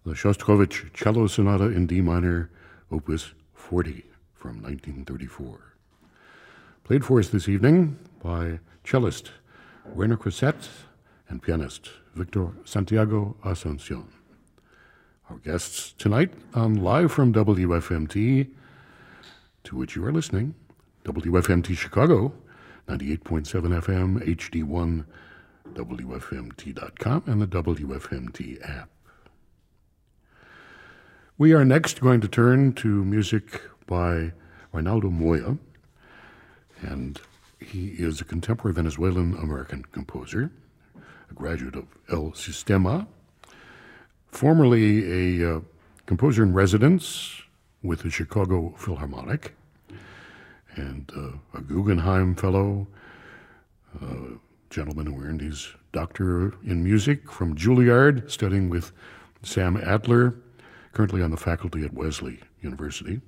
the Shostakovich Cello Sonata in D minor, Opus 40 from 1934. Played for us this evening by cellist Werner Cressett and pianist Victor Santiago Asuncion. Our guests tonight on Live from WFMT, to which you are listening, WFMT Chicago, 98.7 FM, HD1, WFMT.com, and the WFMT app. We are next going to turn to music by Reynaldo Moya, and he is a contemporary Venezuelan-American composer, a graduate of El Sistema, formerly a composer in residence with the Chicago Philharmonic, and a Guggenheim Fellow, gentleman who earned his doctor in music from Juilliard, studying with Sam Adler, currently on the faculty at Wesley University.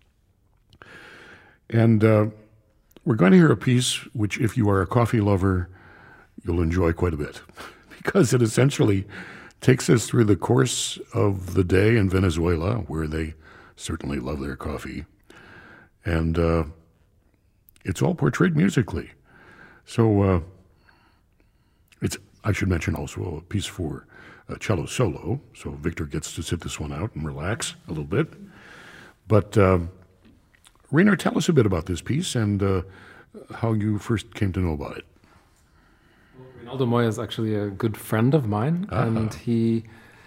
And we're going to hear a piece which, if you are a coffee lover, you'll enjoy quite a bit, because it essentially takes us through the course of the day in Venezuela, where they certainly love their coffee. And it's all portrayed musically. So it's, I should mention also, a piece for cello solo, so Victor gets to sit this one out and relax a little bit. But Rainer, tell us a bit about this piece and how you first came to know about it. Reynaldo Moya is actually a good friend of mine, and he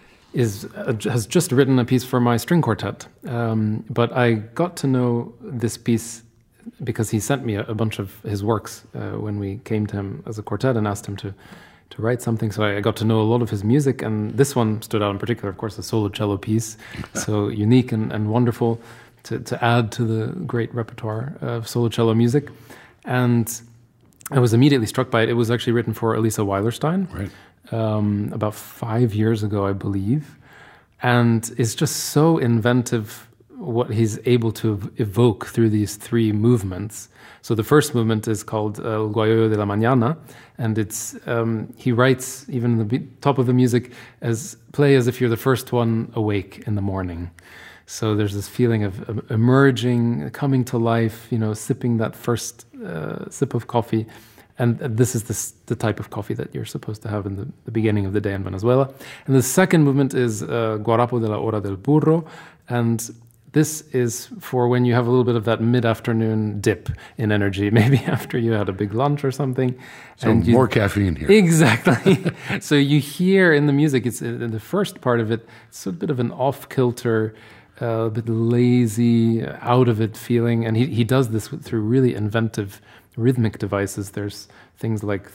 has just written a piece for my string quartet. But I got to know this piece because he sent me a bunch of his works when we came to him as a quartet and asked him to write something. So I got to know a lot of his music, and this one stood out in particular, of course, a solo cello piece, so unique and wonderful to add to the great repertoire of solo cello music. And I was immediately struck by it. It was actually written for Elisa Weilerstein, right, about 5 years ago, I believe. And it's just so inventive what he's able to evoke through these three movements. So the first movement is called El Guayoyo de la Mañana, and it's he writes, even in the top of the music, play as if you're the first one awake in the morning. So there's this feeling of emerging, coming to life, sipping that first sip of coffee. And this is the type of coffee that you're supposed to have in the beginning of the day in Venezuela. And the second movement is Guarapo de la Hora del Burro. And this is for when you have a little bit of that mid-afternoon dip in energy, maybe after you had a big lunch or something. So and more caffeine here. Exactly. So you hear in the music, it's in the first part of it, it's a bit of an off-kilter, a bit lazy, out-of-it feeling. And he does this through really inventive rhythmic devices. There's things like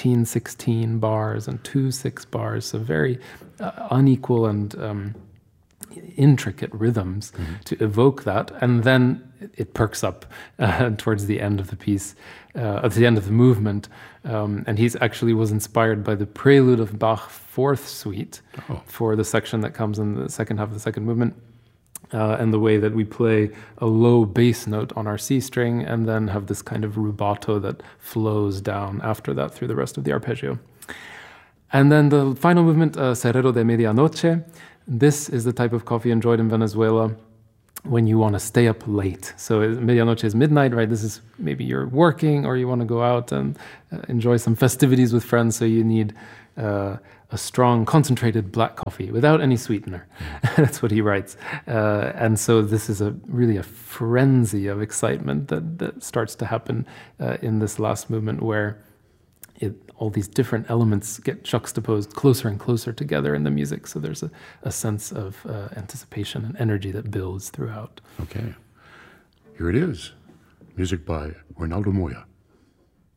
13/16 bars and 2/6 bars, so very unequal and intricate rhythms to evoke that. And then it perks up towards the end of the piece, at the end of the movement. And he actually was inspired by the prelude of Bach Fourth Suite for the section that comes in the second half of the second movement. And the way that we play a low bass note on our C string and then have this kind of rubato that flows down after that through the rest of the arpeggio. And then the final movement, Cerrero de Medianoche. This is the type of coffee enjoyed in Venezuela when you want to stay up late. So medianoche is midnight, right? This is maybe you're working or you want to go out and enjoy some festivities with friends, so you need a strong, concentrated black coffee without any sweetener. That's what he writes. And so this is really a frenzy of excitement that starts to happen in this last movement, where all these different elements get juxtaposed closer and closer together in the music. So there's a sense of anticipation and energy that builds throughout. Okay. Here it is. Music by Reynaldo Moya.